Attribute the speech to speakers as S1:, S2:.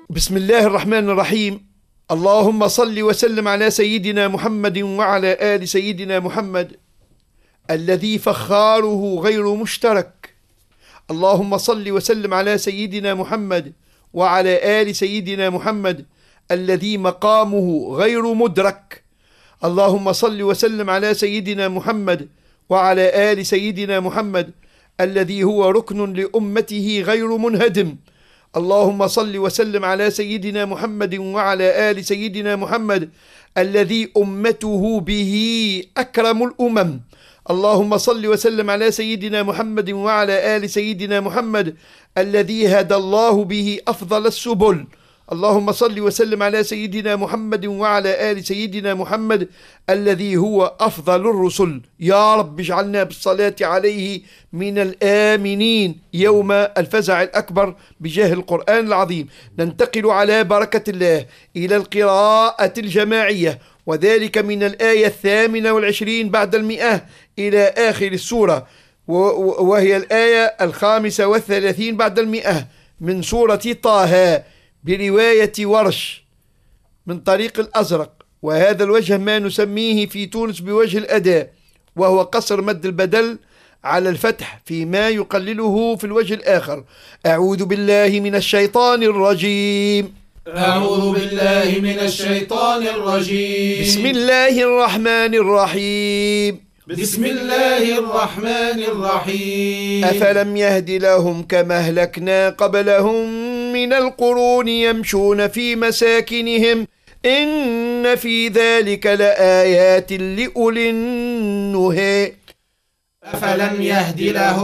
S1: بسم الله الرحمن الرحيم. اللهم صل وسلم على سيدنا محمد وعلى آل سيدنا محمد الذي فخاره غير مشترك. اللهم صل وسلم على سيدنا محمد وعلى آل سيدنا محمد الذي مقامه غير مدرك. اللهم صل وسلم على سيدنا محمد وعلى آل سيدنا محمد الذي هو ركن لأمته غير منهدم. اللهم صل وسلم على سيدنا محمد وعلى آل سيدنا محمد الذي أمته به أكرم الأمم. اللهم صل وسلم على سيدنا محمد وعلى آل سيدنا محمد الذي هدى الله به أفضل السبل. اللهم صل وسلم على سيدنا محمد وعلى آل سيدنا محمد الذي هو أفضل الرسل. يا رب اجعلنا بالصلاة عليه من الآمنين يوم الفزع الأكبر بجاه القرآن العظيم. ننتقل على بركة الله إلى القراءة الجماعية، وذلك من الآية 28 بعد 100 إلى آخر السورة، وهي الآية 35 بعد 100 من سورة طه، برواية ورش من طريق الأزرق. وهذا الوجه ما نسميه في تونس بوجه الأداء، وهو قصر مد البدل على الفتح فيما يقلله في الوجه الآخر. أعوذ بالله من الشيطان الرجيم.
S2: أعوذ بالله من الشيطان الرجيم.
S1: بسم الله الرحمن الرحيم.
S2: بسم الله الرحمن الرحيم.
S1: أفلم يهد لهم كما أهلكنا قبلهم من القرون يمشون في مساكنهم إن في ذلك لآيات لأولي النهى.
S2: أفلم يهد لهم